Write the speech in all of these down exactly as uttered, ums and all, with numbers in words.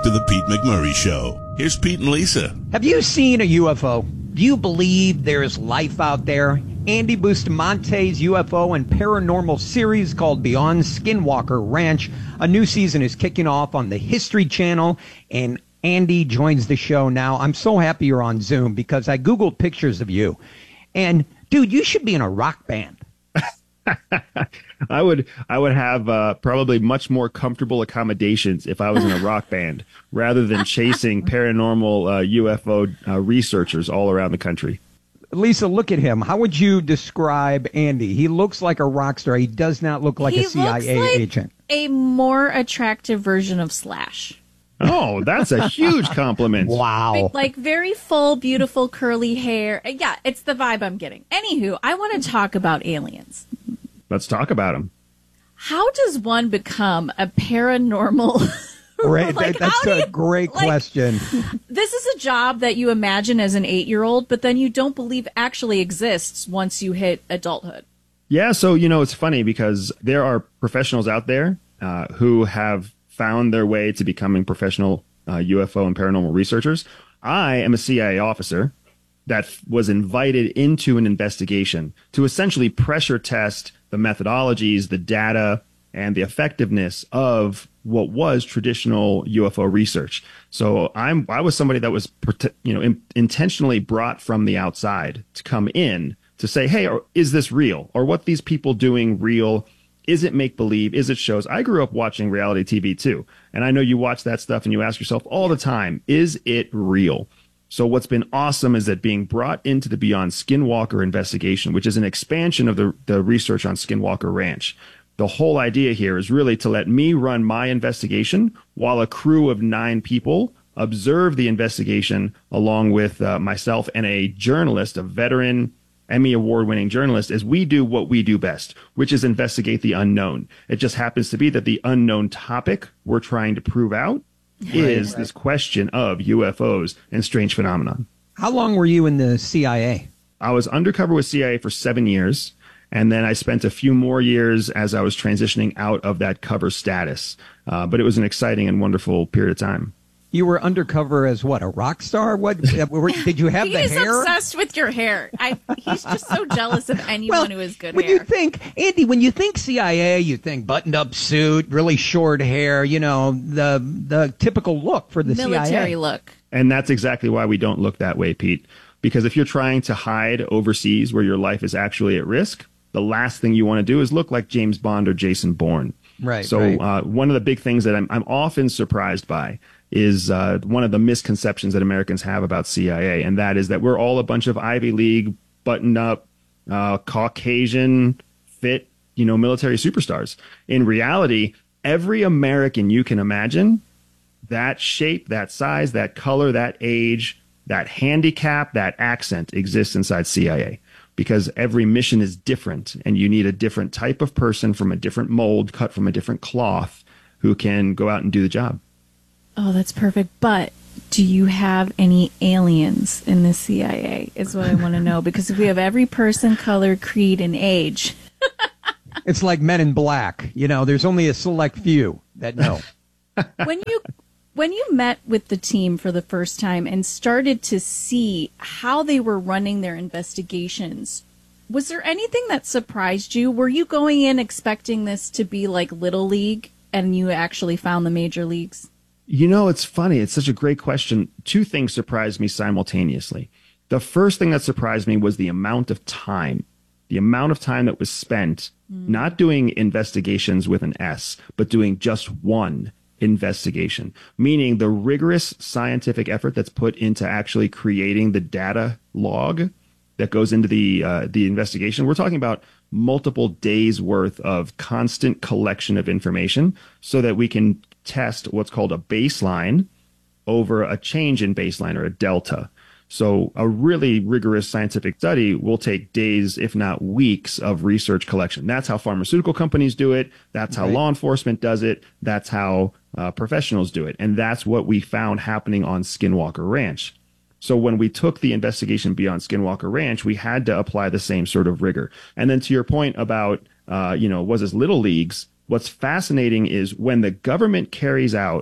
to the Pete McMurray Show. Here's Pete and Lisa. Have you seen a U F O? Do you believe there is life out there? Andy Bustamante's U F O and paranormal series called Beyond Skinwalker Ranch. A new season is kicking off on the History Channel, and Andy joins the show now. I'm so happy you're on Zoom because I Googled pictures of you. And, dude, you should be in a rock band. I would I would have uh, probably much more comfortable accommodations if I was in a rock band rather than chasing paranormal uh, U F O uh, researchers all around the country. Lisa, look at him. How would you describe Andy? He looks like a rock star. He does not look like he a C I A looks like agent. A more attractive version of Slash. Oh, that's a huge compliment. Wow. Big, like very full, beautiful, curly hair. Yeah, it's the vibe I'm getting. Anywho, I want to talk about aliens. Let's talk about them. How does one become a paranormal? Right, like, that, that's a you, great like, question. This is a job that you imagine as an eight-year-old, but then you don't believe actually exists once you hit adulthood. Yeah, so, you know, it's funny because there are professionals out there uh, who have found their way to becoming professional uh, U F O and paranormal researchers. I am a C I A officer that was invited into an investigation to essentially pressure test the methodologies, the data, and the effectiveness of what was traditional U F O research. So I'm I was somebody that was, you know, in, intentionally brought from the outside to come in to say, hey, or, is this real? Or what these people doing real? Is it make believe? Is it shows? I grew up watching reality T V too, and I know you watch that stuff and you ask yourself all the time, is it real? So what's been awesome is that being brought into the Beyond Skinwalker investigation, which is an expansion of the, the research on Skinwalker Ranch. The whole idea here is really to let me run my investigation while a crew of nine people observe the investigation along with uh, myself and a journalist, a veteran Emmy Award-winning journalist, as we do what we do best, which is investigate the unknown. It just happens to be that the unknown topic we're trying to prove out is right. This question of U F Os and strange phenomenon. How long were you in the C I A? I was undercover with C I A for seven years, and then I spent a few more years as I was transitioning out of that cover status. Uh, but it was an exciting and wonderful period of time. You were undercover as what, a rock star? What were, did you have the he's hair? He's obsessed with your hair. I, he's just so jealous of anyone well, who has good when hair. When you think, Andy, when you think C I A, you think buttoned-up suit, really short hair, you know, the the typical look for the military C I A. look. And that's exactly why we don't look that way, Pete. Because if you're trying to hide overseas where your life is actually at risk, the last thing you want to do is look like James Bond or Jason Bourne. Right. So right. Uh, one of the big things that I'm, I'm often surprised by is uh, one of the misconceptions that Americans have about C I A, and that is that we're all a bunch of Ivy League, buttoned-up, uh, Caucasian, fit, you know, military superstars. In reality, every American you can imagine, that shape, that size, that color, that age, that handicap, that accent exists inside C I A. Because every mission is different, and you need a different type of person from a different mold, cut from a different cloth, who can go out and do the job. Oh, that's perfect. But do you have any aliens in the C I A is what I want to know. Because if we have every person, color, creed, and age. It's like Men in Black. You know, there's only a select few that know. When you when you met with the team for the first time and started to see how they were running their investigations, was there anything that surprised you? Were you going in expecting this to be like Little League and you actually found the major leagues? You know, it's funny. It's such a great question. Two things surprised me simultaneously. The first thing that surprised me was the amount of time, the amount of time that was spent mm. not doing investigations with an S, but doing just one investigation, meaning the rigorous scientific effort that's put into actually creating the data log that goes into the uh, the investigation. We're talking about multiple days worth of constant collection of information so that we can test what's called a baseline over a change in baseline or a delta. So a really rigorous scientific study will take days, if not weeks, of research collection. That's how pharmaceutical companies do it. That's how right. law enforcement does it. That's how uh, professionals do it. And that's what we found happening on Skinwalker Ranch. So when we took the investigation beyond Skinwalker Ranch, we had to apply the same sort of rigor. And then to your point about, uh, you know, was this Little Leagues? What's fascinating is when the government carries out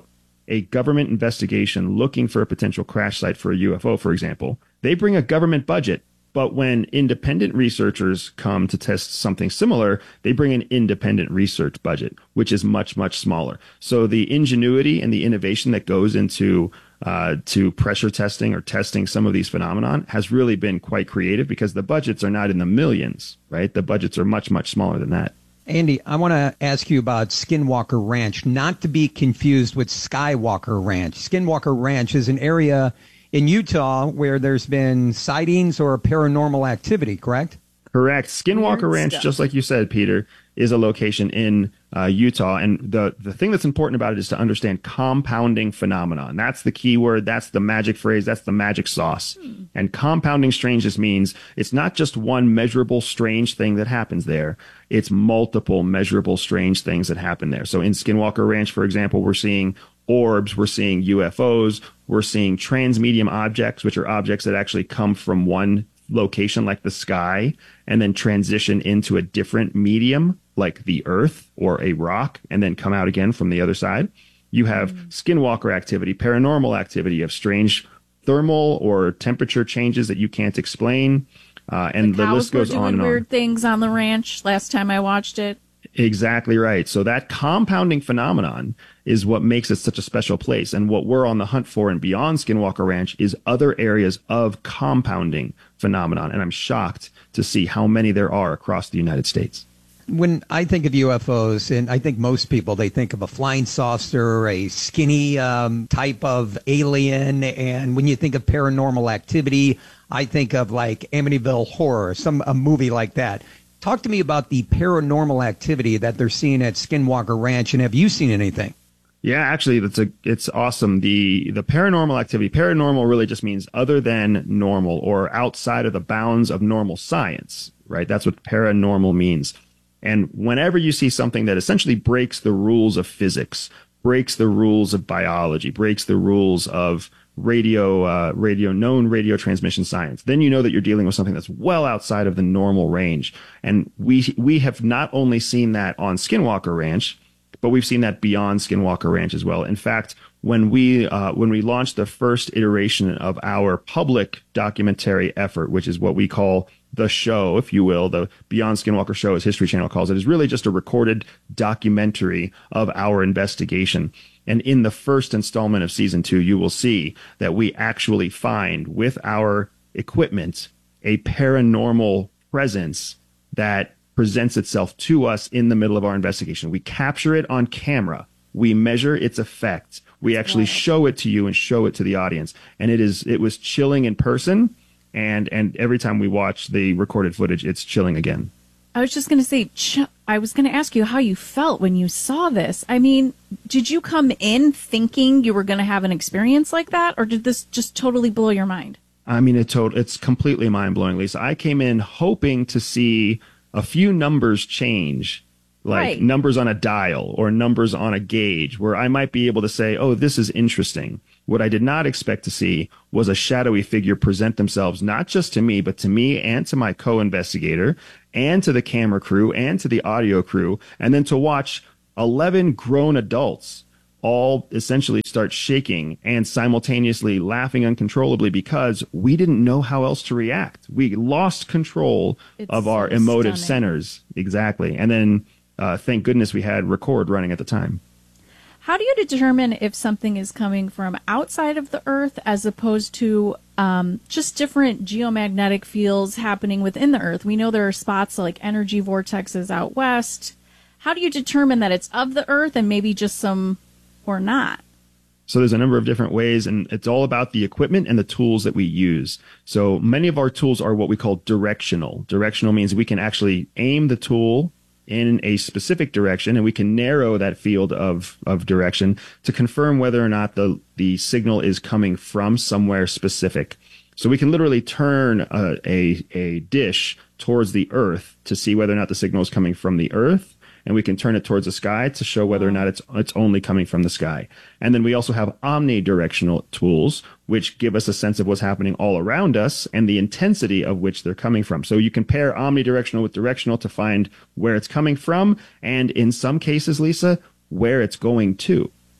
a government investigation looking for a potential crash site for a U F O, for example, they bring a government budget. But when independent researchers come to test something similar, they bring an independent research budget, which is much, much smaller. So the ingenuity and the innovation that goes into uh, to pressure testing or testing some of these phenomenon has really been quite creative, because the budgets are not in the millions, right? The budgets are much, much smaller than that. Andy, I want to ask you about Skinwalker Ranch, not to be confused with Skywalker Ranch. Skinwalker Ranch is an area in Utah where there's been sightings or paranormal activity, correct? Correct. Skinwalker Weird Ranch, stuff. just like you said, Peter, is a location in uh, Utah. And the, the thing that's important about it is to understand compounding phenomenon. That's the key word. That's the magic phrase. That's the magic sauce. Hmm. And compounding strangeness means it's not just one measurable strange thing that happens there. It's multiple measurable strange things that happen there. So in Skinwalker Ranch, for example, we're seeing orbs, we're seeing U F Os, we're seeing transmedium objects, which are objects that actually come from one location like the sky and then transition into a different medium like the earth or a rock and then come out again from the other side. You have mm. skinwalker activity, paranormal activity. You have strange thermal or temperature changes that you can't explain. Uh, and the, the list goes were doing on and on. Weird things on the ranch last time I watched it. Exactly right. So that compounding phenomenon is what makes it such a special place. And what we're on the hunt for and beyond Skinwalker Ranch is other areas of compounding phenomenon. And I'm shocked to see how many there are across the United States. When I think of U F Os, and I think most people, they think of a flying saucer, a skinny um, type of alien. And when you think of paranormal activity, I think of like Amityville Horror, some a movie like that. Talk to me about the paranormal activity that they're seeing at Skinwalker Ranch, and have you seen anything? Yeah, actually, that's a it's awesome. The the paranormal activity, paranormal really just means other than normal or outside of the bounds of normal science, right? That's what paranormal means. And whenever you see something that essentially breaks the rules of physics, breaks the rules of biology, breaks the rules of radio, uh, radio, known radio transmission science, then you know that you're dealing with something that's well outside of the normal range. And we, we have not only seen that on Skinwalker Ranch, but we've seen that beyond Skinwalker Ranch as well. In fact, when we, uh, when we launched the first iteration of our public documentary effort, which is what we call the show, if you will, the Beyond Skinwalker show, as History Channel calls it, is really just a recorded documentary of our investigation. And in the first installment of season two, you will see that we actually find with our equipment a paranormal presence that presents itself to us in the middle of our investigation. We capture it on camera. We measure its effect. We actually show it to you and show it to the audience. And it is it was chilling in person. And and every time we watch the recorded footage, it's chilling again. I was just going to say, ch- I was going to ask you how you felt when you saw this. I mean, did you come in thinking you were going to have an experience like that, or did this just totally blow your mind? I mean, it tot- it's completely mind-blowing, Lisa. I came in hoping to see a few numbers change, like right. numbers on a dial or numbers on a gauge, where I might be able to say, oh, this is interesting. What I did not expect to see was a shadowy figure present themselves, not just to me, but to me and to my co-investigator and to the camera crew and to the audio crew, and then to watch eleven grown adults all essentially start shaking and simultaneously laughing uncontrollably because we didn't know how else to react. We lost control It's of our so emotive stunning. centers. Exactly. And then uh, thank goodness we had record running at the time. How do you determine if something is coming from outside of the Earth as opposed to um, just different geomagnetic fields happening within the Earth? We know there are spots like energy vortexes out west. How do you determine that it's of the Earth and maybe just some or not? So there's a number of different ways, and it's all about the equipment and the tools that we use. So many of our tools are what we call directional. Directional means we can actually aim the tool in a specific direction, and we can narrow that field of, of direction to confirm whether or not the, the signal is coming from somewhere specific. So we can literally turn a, a, a dish towards the Earth to see whether or not the signal is coming from the Earth, and we can turn it towards the sky to show whether or not it's it's only coming from the sky. And then we also have omnidirectional tools, which give us a sense of what's happening all around us and the intensity of which they're coming from. So you can pair omnidirectional with directional to find where it's coming from, and in some cases, Lisa, where it's going to.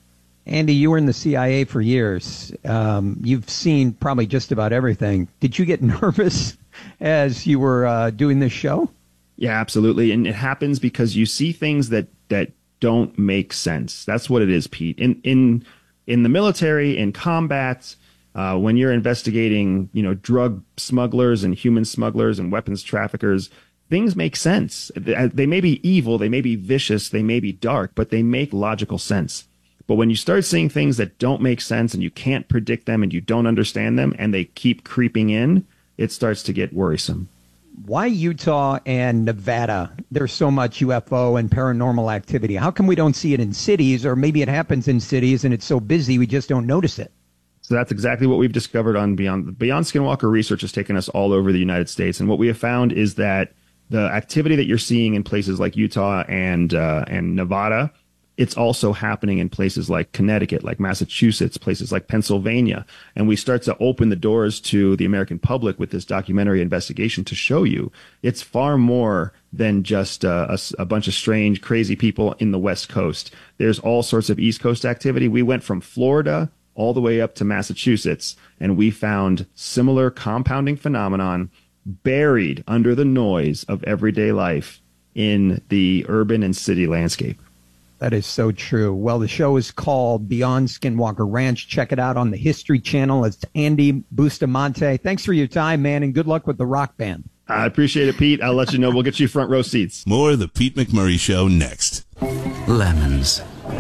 Andy, you were in the C I A for years. Um, you've seen probably just about everything. Did you get nervous as you were uh, doing this show? Yeah, absolutely. And it happens because you see things that, that don't make sense. That's what it is, Pete. In in in the military, in combat, uh, when you're investigating, you know, drug smugglers and human smugglers and weapons traffickers, things make sense. They may be evil, they may be vicious, they may be dark, but they make logical sense. But when you start seeing things that don't make sense and you can't predict them and you don't understand them and they keep creeping in, it starts to get worrisome. Why Utah and Nevada? There's so much U F O and paranormal activity. How come we don't see it in cities, or maybe it happens in cities and it's so busy we just don't notice it? So that's exactly what we've discovered on Beyond. Beyond Skinwalker research has taken us all over the United States. And what we have found is that the activity that you're seeing in places like Utah and uh, and Nevada, it's also happening in places like Connecticut, like Massachusetts, places like Pennsylvania. And we start to open the doors to the American public with this documentary investigation to show you it's far more than just uh, a, a bunch of strange, crazy people in the West Coast. There's all sorts of East Coast activity. We went from Florida all the way up to Massachusetts, and we found similar compounding phenomenon buried under the noise of everyday life in the urban and city landscape. That is so true. Well, the show is called Beyond Skinwalker Ranch. Check it out on the History Channel. It's Andy Bustamante. Thanks for your time, man, and good luck with the rock band. I appreciate it, Pete. I'll let you know. We'll get you front row seats. More of the Pete McMurray Show next. Lemons.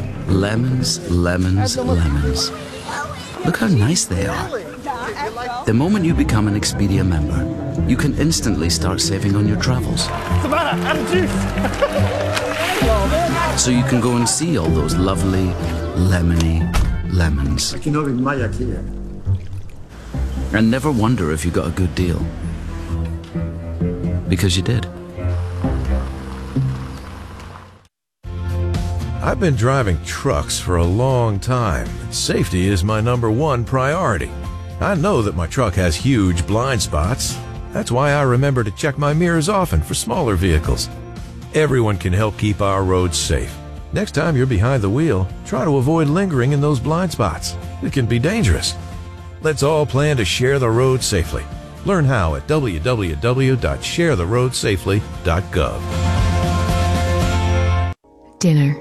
Lemons, lemons, lemons. Look how nice they are. The moment you become an Expedia member, you can instantly start saving on your travels. Savannah, add a juice! So you can go and see all those lovely, lemony lemons. And never wonder if you got a good deal. Because you did. I've been driving trucks for a long time, and safety is my number one priority. I know that my truck has huge blind spots. That's why I remember to check my mirrors often for smaller vehicles. Everyone can help keep our roads safe. Next time you're behind the wheel, try to avoid lingering in those blind spots. It can be dangerous. Let's all plan to share the road safely. Learn how at w w w dot share the road safely dot gov. Dinner.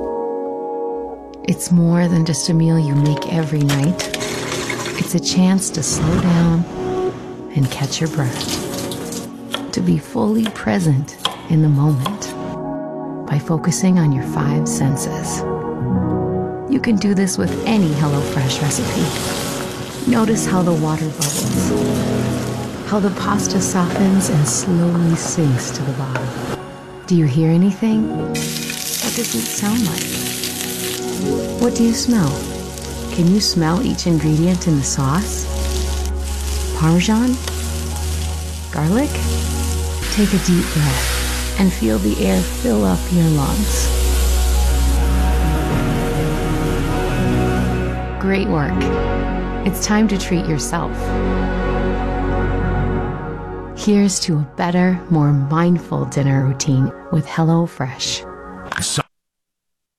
It's more than just a meal you make every night. It's a chance to slow down and catch your breath. To be fully present in the moment by focusing on your five senses. You can do this with any HelloFresh recipe. Notice how the water bubbles, how the pasta softens and slowly sinks to the bottom. Do you hear anything? What does it sound like? What do you smell? Can you smell each ingredient in the sauce? Parmesan? Garlic? Take a deep breath and feel the air fill up your lungs. Great work. It's time to treat yourself. Here's to a better, more mindful dinner routine with HelloFresh.